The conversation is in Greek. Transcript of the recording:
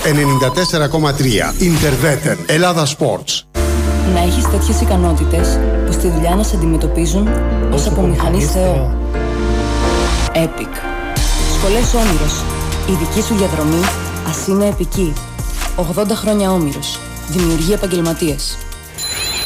94,3. Interveten. Ελλάδα Sports. Να έχεις τέτοιες ικανότητες που στη δουλειά να σε αντιμετωπίζουν ως από μηχανής Θεό. Epic. Σχολές Όμηρος. Η δική σου διαδρομή ας είναι επική. 80 χρόνια Όμηρος. Δημιουργεί επαγγελματίες.